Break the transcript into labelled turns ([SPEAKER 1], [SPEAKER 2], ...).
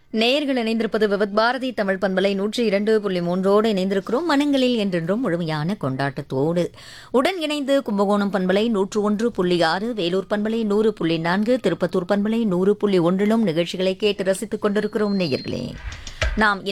[SPEAKER 1] நேயர்கள் இணைந்திருப்பது விவத் பாரதி தமிழ் பண்பலை 102.3 இணைந்திருக்கிறோம். மனங்களில் என்றென்றும் முழுமையான கொண்டாட்டத்தோடு உடன் இணைந்து கும்பகோணம் பண்பலை 101.6, வேலூர் பண்பலை 100.4, திருப்பத்தூர் பண்பலை 100.1 நிகழ்ச்சிகளை கேட்டு ரசித்துக் கொண்டிருக்கிறோம் நேயர்களே. நாம்